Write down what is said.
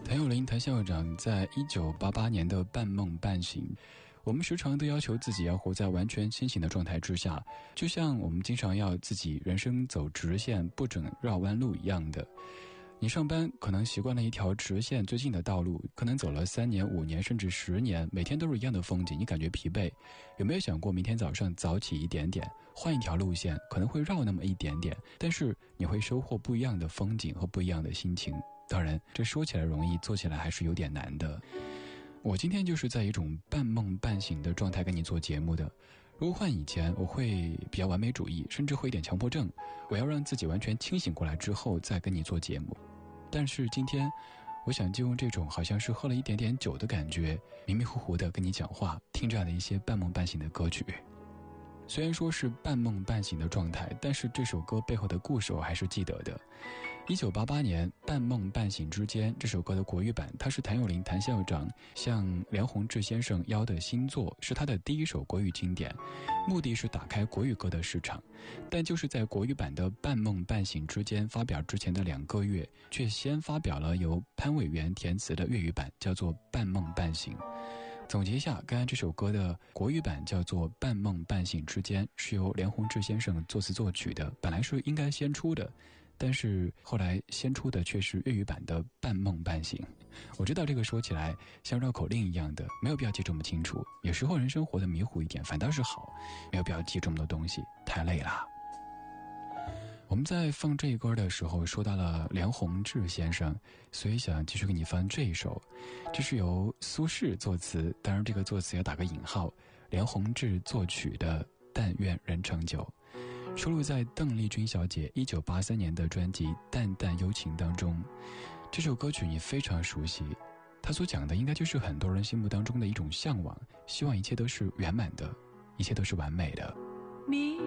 谭咏麟谭校长在1988年的半梦半醒，我们时常都要求自己要活在完全清醒的状态之下，就像我们经常要自己人生走直线不准绕弯路一样的。你上班可能习惯了一条直线最近的道路，可能走了3年5年甚至10年，每天都是一样的风景，你感觉疲惫。有没有想过明天早上早起一点点，换一条路线，可能会绕那么一点点，但是你会收获不一样的风景和不一样的心情。当然这说起来容易，做起来还是有点难的。我今天就是在一种半梦半醒的状态跟你做节目的。如果换以前，我会比较完美主义，甚至会有点强迫症，我要让自己完全清醒过来之后再跟你做节目。但是今天我想就用这种好像是喝了一点点酒的感觉，迷迷糊糊的跟你讲话，听这样的一些半梦半醒的歌曲。虽然说是半梦半醒的状态，但是这首歌背后的故事我还是记得的。1988年半梦半醒之间，这首歌的国语版，它是谭咏麟谭校长向梁鸿志先生邀的新作，是他的第一首国语经典，目的是打开国语歌的市场。但就是在国语版的半梦半醒之间发表之前的2个月，却先发表了由潘伟元填词的粤语版，叫做半梦半醒。总结一下，刚刚这首歌的国语版叫做半梦半醒之间，是由梁鸿志先生作词作曲的，本来是应该先出的，但是后来先出的却是粤语版的半梦半醒。我知道这个说起来像绕口令一样的，没有必要记这么清楚，有时候人生活得迷糊一点反倒是好，没有必要记这么多东西，太累了。我们在放这一歌的时候说到了梁鸿志先生，所以想继续给你放这一首，这是由苏轼作词，当然这个作词要打个引号，梁鸿志作曲的《但愿人长久》，收录在邓丽君小姐1983年的专辑《淡淡幽情》当中。这首歌曲你非常熟悉，它所讲的应该就是很多人心目当中的一种向往，希望一切都是圆满的，一切都是完美的。 明